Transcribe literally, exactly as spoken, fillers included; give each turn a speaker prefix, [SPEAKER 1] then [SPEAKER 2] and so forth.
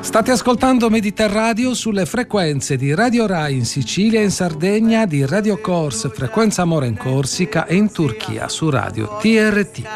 [SPEAKER 1] State ascoltando Mediterradio sulle frequenze di Radio Rai in Sicilia e in Sardegna, di Radio Corse, frequenza Amore in Corsica e in Turchia su Radio T R T.